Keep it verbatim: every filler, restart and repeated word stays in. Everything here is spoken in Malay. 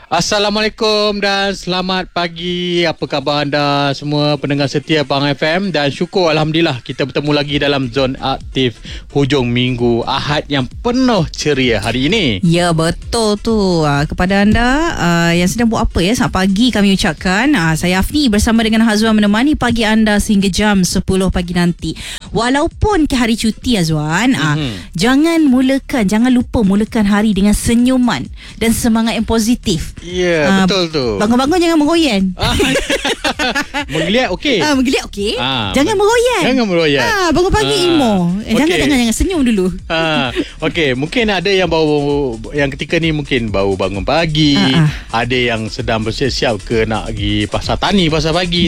Assalamualaikum dan selamat pagi. Apa khabar anda semua pendengar setia Bang F M? Dan syukur Alhamdulillah kita bertemu lagi dalam Zon Aktif hujung minggu Ahad yang penuh ceria hari ini. Ya, betul tu. Uh, kepada anda uh, yang sedang buat apa ya, selamat pagi kami ucapkan. Uh, saya Afni bersama dengan Hazwan menemani pagi anda sehingga jam sepuluh pagi nanti. Walaupun ke hari cuti Hazwan, mm-hmm. uh, jangan mulakan, jangan lupa mulakan hari dengan senyuman dan semangat yang positif. Ya, yeah, uh, betul tu. Bangun-bangun jangan meroyan. Menggeliat okey. Ah, menggeliat okey. Ah, jangan meroyan. Jangan meroyan. Ah, bangun pagi ah, emo. Eh, okay. Jangan jangan jangan senyum dulu. Ah, okey, mungkin ada yang baru yang ketika ni mungkin baru bangun pagi, ah, ah. ada yang sedang bersiap-siap ke nak pergi pasar tani pasar pagi.